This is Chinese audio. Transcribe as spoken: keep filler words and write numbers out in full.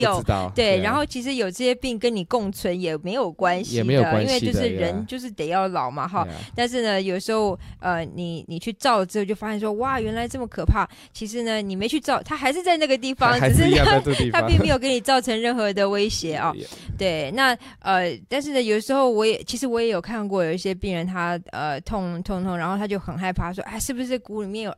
有不知道对， 对啊然后其实有这些病跟你共存也没有关系的， 也没有关系的因为就是对啊人就是得要老嘛哈。 对啊但是呢，有时候呃，你你去照之后就发现说，哇，原来这么可怕。其实呢，你没去照，它还是在那个地方，只是还还是一样它在这地方， 它并没有给你造成任何的威胁啊、 也对，那呃，但是呢，有时候我也其实我也有看过有一些病人他呃痛痛痛，然后他就很害怕说，哎，是不是骨里面有